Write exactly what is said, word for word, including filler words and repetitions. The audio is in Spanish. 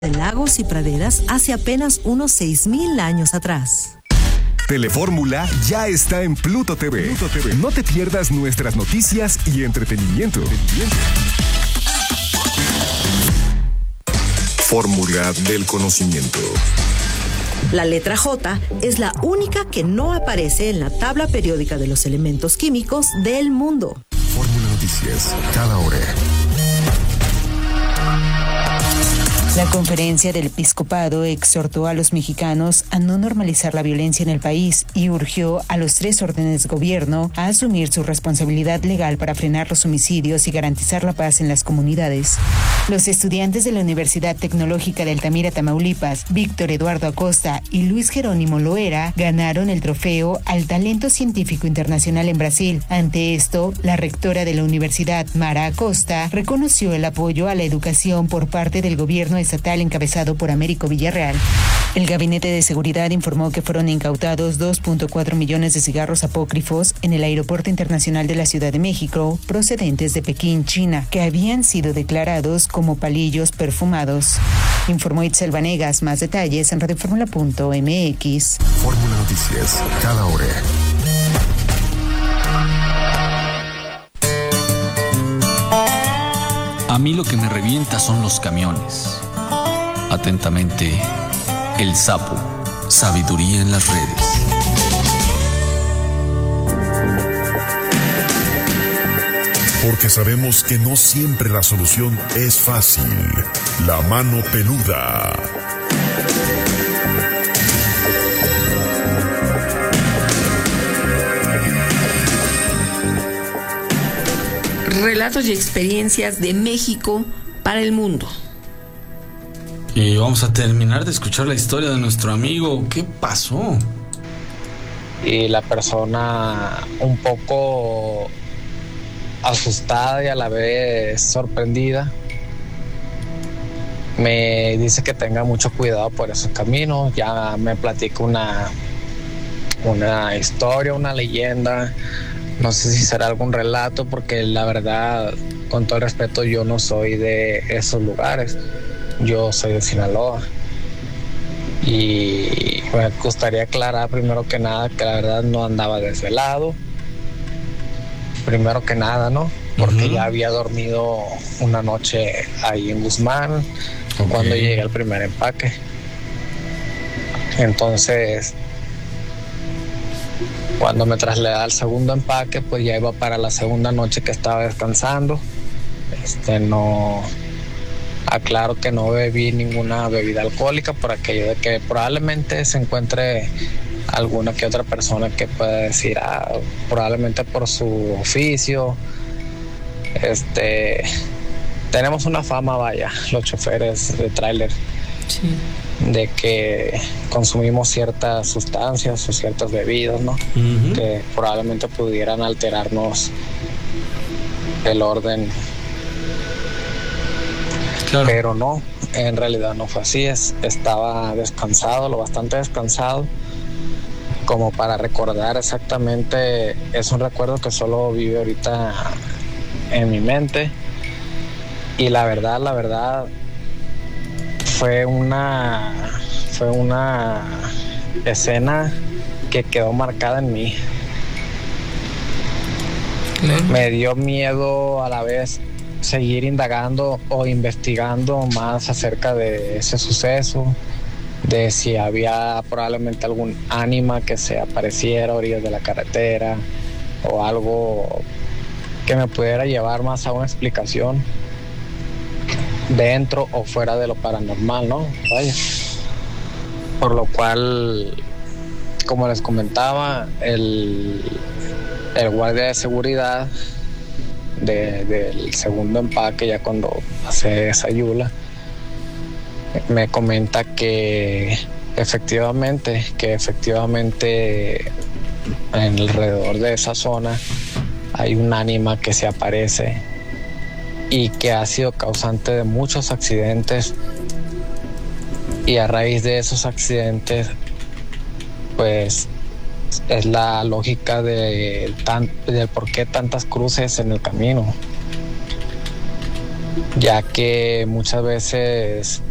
de lagos y praderas hace apenas unos seis mil años atrás. Telefórmula ya está en Pluto T V. Pluto T V. No te pierdas nuestras noticias y entretenimiento. Fórmula del conocimiento. La letra J es la única que no aparece en la tabla periódica de los elementos químicos del mundo. Fórmula Noticias, cada hora. La conferencia del episcopado exhortó a los mexicanos a no normalizar la violencia en el país y urgió a los tres órdenes de gobierno a asumir su responsabilidad legal para frenar los homicidios y garantizar la paz en las comunidades. Los estudiantes de la Universidad Tecnológica de Altamira, Tamaulipas, Víctor Eduardo Acosta y Luis Jerónimo Loera, ganaron el trofeo al Talento Científico Internacional en Brasil. Ante esto, la rectora de la universidad, Mara Acosta, reconoció el apoyo a la educación por parte del gobierno estatal encabezado por Américo Villarreal. El Gabinete de Seguridad informó que fueron incautados dos punto cuatro millones de cigarros apócrifos en el Aeropuerto Internacional de la Ciudad de México, procedentes de Pekín, China, que habían sido declarados como palillos perfumados. Informó Itzel Vanegas. Más detalles en radioformula punto m x. Fórmula Noticias, cada hora. A mí lo que me revienta son los camiones. Atentamente, El Sapo. Sabiduría en las redes. Porque sabemos que no siempre la solución es fácil. La mano peluda. Relatos y experiencias de México para el mundo. Y vamos a terminar de escuchar la historia de nuestro amigo. ¿Qué pasó? Y la persona un poco asustada y a la vez sorprendida me dice que tenga mucho cuidado por esos caminos. Ya me platica una, una historia, una leyenda. No sé si será algún relato, porque la verdad, con todo el respeto, yo no soy de esos lugares. Yo soy de Sinaloa. Y me gustaría aclarar primero que nada que la verdad no andaba desvelado. Primero que nada, ¿no? Porque uh-huh. ya había dormido una noche ahí en Guzmán, okay, cuando llegué al primer empaque. Entonces, cuando me trasladé al segundo empaque, pues ya iba para la segunda noche que estaba descansando. Este, no... Aclaro que no bebí ninguna bebida alcohólica por aquello de que probablemente se encuentre alguna que otra persona que pueda decir, ah, probablemente por su oficio. Este, tenemos una fama, vaya, los choferes de tráiler, sí, de que consumimos ciertas sustancias o ciertas bebidas, ¿no? Uh-huh. Que probablemente pudieran alterarnos el orden. Claro. Pero no, en realidad no fue así. Es, estaba descansado, lo bastante descansado, como para recordar exactamente. Es un recuerdo que solo vive ahorita en mi mente. Y la verdad, la verdad, fue una, fue una escena que quedó marcada en mí. Claro. Me dio miedo a la vez seguir indagando o investigando más acerca de ese suceso, de si había probablemente algún ánima que se apareciera a orillas de la carretera o algo que me pudiera llevar más a una explicación dentro o fuera de lo paranormal, ¿no? Vaya. Por lo cual, como les comentaba, el, el guardia de seguridad De, del segundo empaque, ya cuando pasé esa yula, me comenta que efectivamente, que efectivamente en alrededor de esa zona hay un ánima que se aparece y que ha sido causante de muchos accidentes, y a raíz de esos accidentes, pues es la lógica de tan, del por qué tantas cruces en el camino, ya que muchas veces